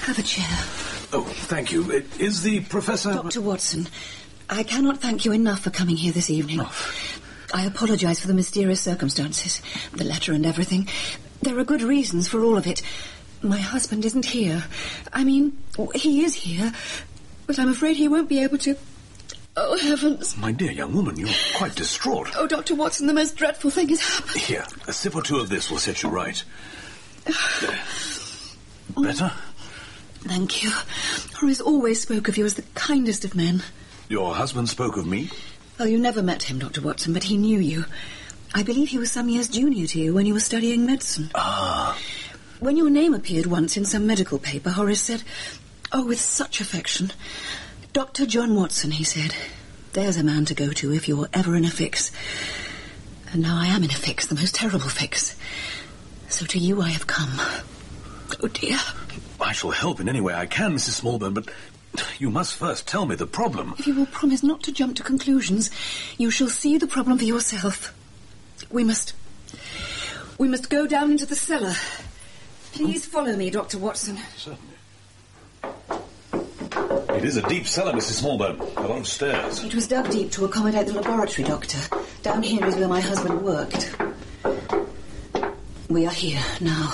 Have a chair. Oh, thank you. Is the Professor... Dr. Watson, I cannot thank you enough for coming here this evening. Oh. I apologise for the mysterious circumstances, the letter and everything. There are good reasons for all of it. My husband isn't here. I mean, he is here, but I'm afraid he won't be able to... Oh, heavens. My dear young woman, you're quite distraught. Oh, Dr. Watson, the most dreadful thing has happened. Here, a sip or two of this will set you right. There. Better? Thank you. Horace always spoke of you as the kindest of men. Your husband spoke of me? Oh, you never met him, Dr. Watson, but he knew you. I believe he was some years junior to you when you were studying medicine. Ah. When your name appeared once in some medical paper, Horace said, oh, with such affection, Dr. John Watson, he said. There's a man to go to if you're ever in a fix. And now I am in a fix, the most terrible fix. So to you I have come. Oh, dear. I shall help in any way I can, Mrs. Smallburn, but you must first tell me the problem. If you will promise not to jump to conclusions, you shall see the problem for yourself. We must go down into the cellar. Please follow me, Dr. Watson. Certainly. It is a deep cellar, Mrs. Smallburn. A lot of stairs. It was dug deep to accommodate the laboratory, Doctor. Down here is where my husband worked. We are here now.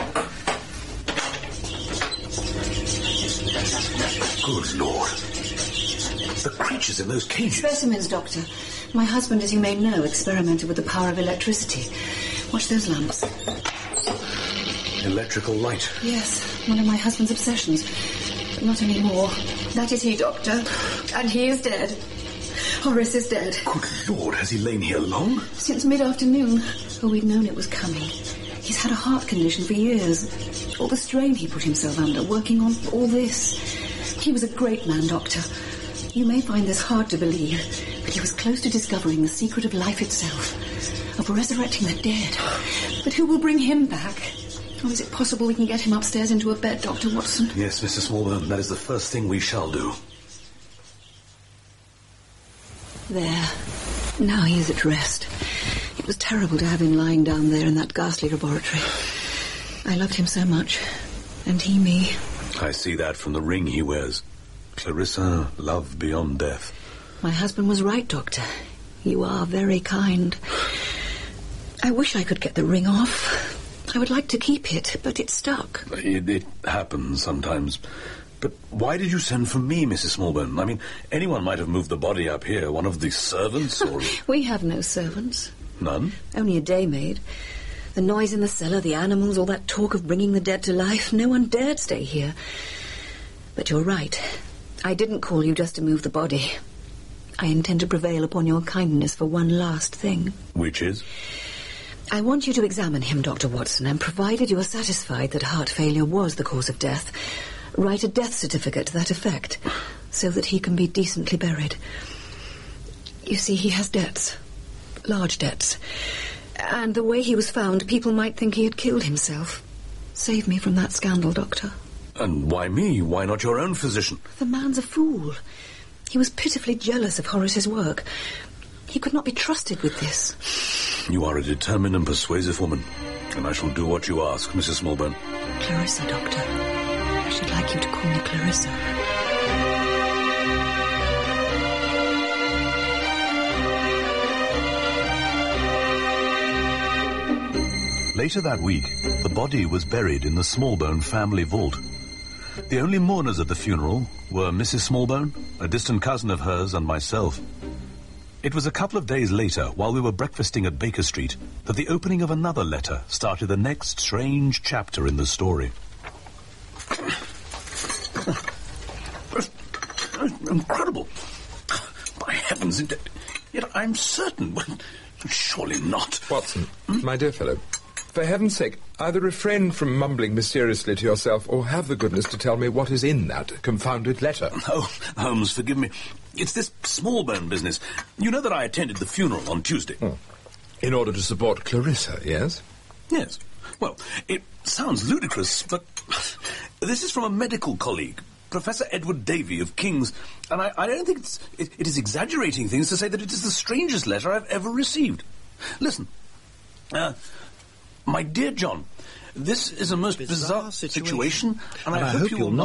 Good Lord. The creatures in those cages. Specimens, Doctor. My husband, as you may know, experimented with the power of electricity. Watch those lamps. Electrical light. Yes, one of my husband's obsessions. But not anymore. That is he, Doctor. And he is dead. Horace is dead. Good Lord, has he lain here long? Since mid-afternoon. Oh, we'd known it was coming. He's had a heart condition for years. All the strain he put himself under, working on all this. He was a great man, Doctor. You may find this hard to believe, but he was close to discovering the secret of life itself, of resurrecting the dead. But who will bring him back? Or is it possible we can get him upstairs into a bed, Dr. Watson? Yes, Mrs. Smallburn, that is the first thing we shall do. There. Now he is at rest. It was terrible to have him lying down there in that ghastly laboratory. I loved him so much, and he me. I see that from the ring he wears. Clarissa, love beyond death. My husband was right, Doctor. You are very kind. I wish I could get the ring off. I would like to keep it, but it's stuck. It happens sometimes. But why did you send for me, Mrs. Smallburn? I mean, anyone might have moved the body up here. One of the servants, or... We have no servants. None? Only a daymaid. The noise in the cellar, the animals, all that talk of bringing the dead to life. No one dared stay here. But you're right. I didn't call you just to move the body. I intend to prevail upon your kindness for one last thing. Which is? I want you to examine him, Dr. Watson, and provided you are satisfied that heart failure was the cause of death, write a death certificate to that effect, so that he can be decently buried. You see, he has debts. Large debts. And the way he was found, people might think he had killed himself. Save me from that scandal, Doctor. And why me? Why not your own physician? The man's a fool. He was pitifully jealous of Horace's work. He could not be trusted with this. You are a determined and persuasive woman, and I shall do what you ask, Mrs. Smallburn. Clarissa, Doctor. I should like you to call me Clarissa. Later that week, the body was buried in the Smallburn family vault. The only mourners at the funeral were Mrs. Smallburn, a distant cousin of hers, and myself. It was a couple of days later, while we were breakfasting at Baker Street, that the opening of another letter started the next strange chapter in the story. Incredible. By heavens, yet I'm certain. Well, surely not. Watson, my dear fellow, for heaven's sake, either refrain from mumbling mysteriously to yourself or have the goodness to tell me what is in that confounded letter. Oh, Holmes, forgive me. It's this Smallburn business. You know that I attended the funeral on Tuesday. Oh. In order to support Clarissa, yes? Yes. Well, it sounds ludicrous, but this is from a medical colleague, Professor Edward Davy of King's, and I don't think it is exaggerating things to say that it is the strangest letter I've ever received. Listen. My dear John, This is a most bizarre situation, and I hope you will not